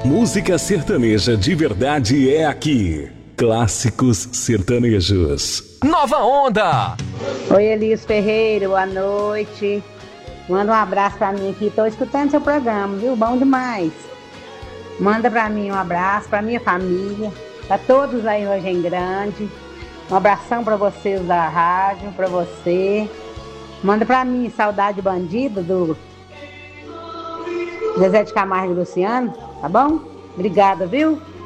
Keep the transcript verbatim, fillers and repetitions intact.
Música sertaneja de verdade é aqui. Clássicos sertanejos. Nova Onda! Oi, Elias Ferreira, boa noite. Manda um abraço pra mim aqui. Tô escutando seu programa, viu? Bom demais. Manda pra mim um abraço, pra minha família, pra todos aí em Vargem Grande. Um abração pra vocês da rádio, pra você. Manda pra mim Saudade Bandido, do Zezé de Camargo e Luciano, tá bom? Obrigada, viu?